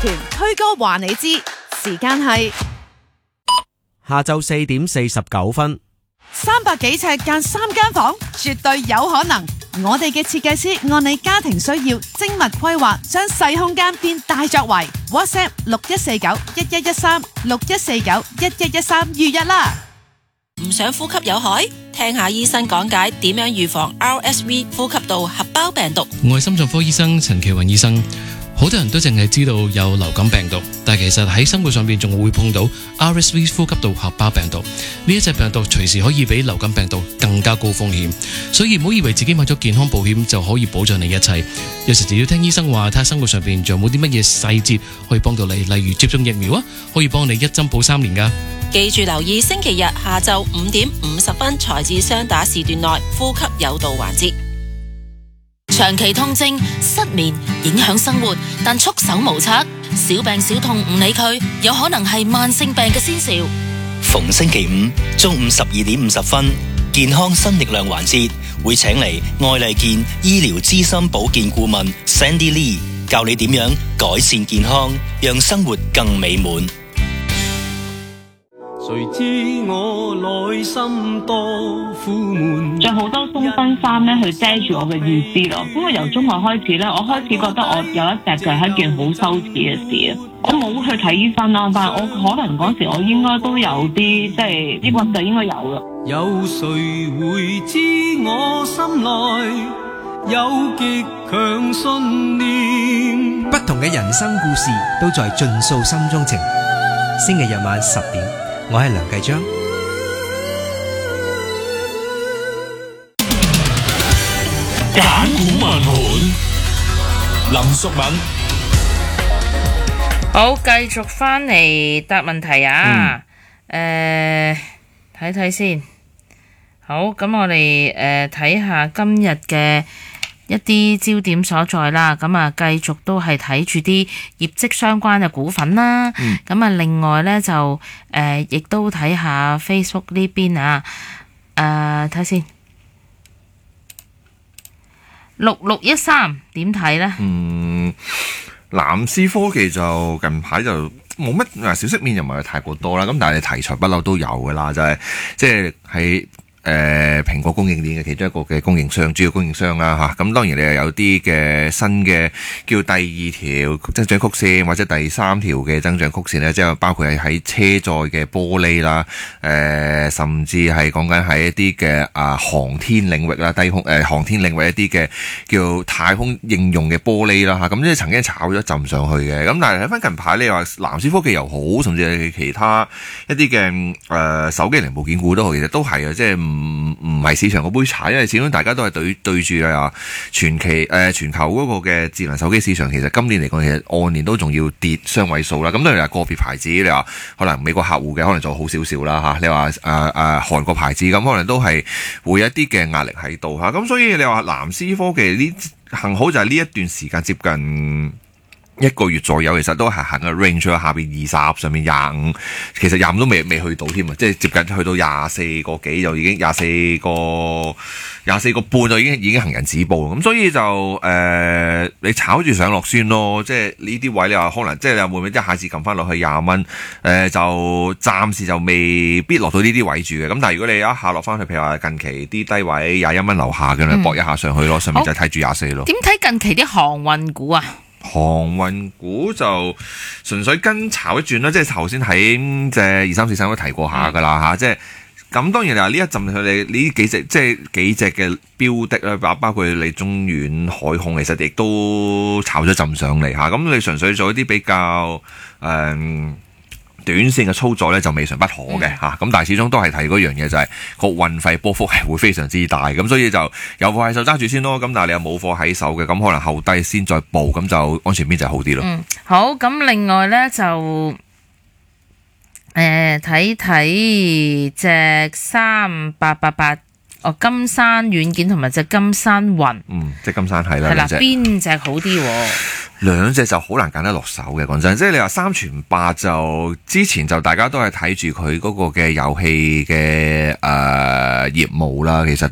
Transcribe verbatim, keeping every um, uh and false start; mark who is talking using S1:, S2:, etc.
S1: 團推歌話你知，時間係
S2: 下晝四點四十九分。
S1: 三百幾尺間三間房，絕對有可能。我哋嘅設計師按你家庭需要精密規劃，將細空間變大作為。WhatsApp 六一四九一一一三六一四九一一一三預約啦。
S3: 唔想呼吸有害？聽下醫生講解點樣預防 R S V 呼吸道合胞病毒。
S4: 我係心臟科醫生陳其雲醫生。好多人都淨係知道有流感病毒，但係其實喺生活上邊仲會碰到 R S V 呼吸道合胞病毒。呢一隻病毒隨時可以比流感病毒更加高風險，所以唔好以為自己買咗健康保險就可以保障你一切。有時就要聽醫生話，睇下生活上邊仲有冇啲乜嘢細節可以幫到你，例如接種疫苗啊，可以幫你一針保三年噶。
S3: 記住留意星期日下晝五點五十分財智雙打時段內呼吸有道環節。
S5: 長期痛症、失眠影響生活，但束手無策，小病小痛唔理佢，有可能係慢性病嘅先兆。
S6: 逢星期五中午十二點五十分，健康新力量環節會請嚟愛麗健醫療資深保健顧問 Sandy Lee 教你點樣改善健康，讓生活更美滿。
S7: 誰知我內心多苦悶，
S8: 着好多鬆身衫咧去遮住我嘅乳枝咯。咁我由中學開始咧，我開始覺得我有一隻腳係一件好羞恥嘅事啊！我冇去睇醫生啦，但係我可能嗰時我應該都有啲即係抑鬱就應該有啦。
S7: 有誰會知我心內有極強信念？
S9: 不同嘅人生故事都在盡訴心中情。星期日晚十點，我係梁繼章。
S10: 簡古問盤，林淑敏。
S11: 好，繼續翻嚟答問題啊！誒，睇睇先。好，咁我哋誒睇下今日嘅一啲焦點所在啦。咁啊，繼續都係睇住啲業績相關嘅股份啦。咁啊、嗯，另外咧就誒，亦、呃、都睇下 Facebook 呢邊啊。誒、呃，睇先，六六一三點睇咧？
S12: 嗯。藍思科技就近排就冇乜嗱，消息面又唔係太過多啦，咁但係題材不嬲都有噶啦，就係即係喺誒蘋果供應鏈嘅其中一個嘅供應商，主要供應商啦嚇。咁、啊、當然你又有啲嘅新嘅叫第二條增長曲線或者第三條嘅增長曲線咧，即係包括係喺車載嘅玻璃啦，誒、呃、甚至係講緊喺一啲嘅啊航天領域啦，低空誒、呃、航天領域一啲嘅叫太空應用嘅玻璃啦嚇。咁即係曾經炒咗一陣上去嘅，咁但係睇翻近排你話藍思科技又好，甚至係其他一啲嘅誒手機零部件股都好，其實都係啊，即係。唔唔係市場嗰杯茶，因為始終大家都係對對住啊全期誒、呃、全球嗰個嘅智能手機市場，其實今年嚟講，其實按年都仲要跌雙位數啦。咁當然係個別牌子，你話可能美國客戶嘅可能就好少少啦嚇。你話誒誒韓國牌子咁，可能都係會有一啲嘅壓力喺度嚇。咁所以你話藍思科技呢，幸好就係呢一段時間接近一個月左右，其實都係行嘅 range 喺下邊二十，上面廿五，其實廿五都未未去到添啊！即係接近去到廿四個幾，就已經廿四個廿四個半就已經已經行人止步。咁所以就誒、呃，你炒住上落先咯。即係呢啲位你話可能即係你會唔會一下子撳翻落去廿蚊？誒、呃，就暫時就未必落到呢啲位住嘅。咁但係如果你一下落翻去，譬如話近期啲低位廿一蚊樓下嘅，你搏一下上去咯。上面就睇住廿四咯。
S11: 點睇近期啲航運股啊？
S12: 航運股就純粹跟炒一轉啦，即係頭先喺即係二三四三都提過下噶啦嚇，即係咁當然你話呢一陣佢哋呢幾隻即係幾隻嘅標的啦，包包括你中遠海控，其實亦都炒咗陣上嚟嚇，咁你純粹做一啲比較誒。嗯短線嘅操作咧就未嘗不可嘅嚇，咁、嗯、但係始終都係睇嗰樣嘢，就係個運費波幅係會非常之大，咁所以就有貨喺手揸住先咯。咁但係你又冇貨喺手嘅，咁可能後低先再報，咁就安全邊就好啲咯。
S11: 嗯，好，咁另外咧就誒睇睇隻三八八八哦，金山軟件同埋隻金山雲，
S12: 嗯，即係金山係啦，
S11: 係啦，邊隻好啲？
S12: 兩隻就好難揀得落手嘅，講真，即係你話三全八就之前就大家都係睇住佢嗰個嘅遊戲嘅誒業務啦，其實。